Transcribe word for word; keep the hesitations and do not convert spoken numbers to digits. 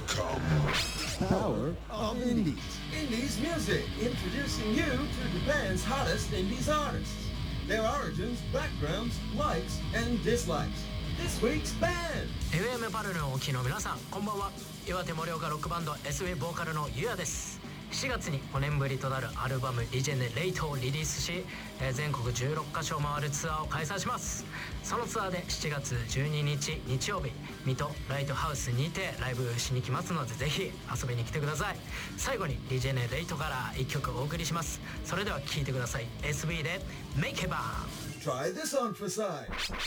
Power of Indies. Indies music, introducing you to Japan's hottest Indies artists. Their origins, backgrounds, likes, and dislikes. This week's band. エフエム パルルをお聞きの皆さん、こんばんは。岩手盛岡ロックバンド エスビー ボーカルのゆうやです。しがつにごねんぶりとなるアルバムリジェネレイトをリリースし、全国じゅうろっかしょを回るツアーを開催します。そのツアーでしちがつじゅうににち日曜日、水戸ライトハウスにてライブしに来ますので、ぜひ遊びに来てください。最後にリジェネレイトからいっきょくお送りします。それでは聴いてください。 エスビー で Make a Band。 Try this on for size.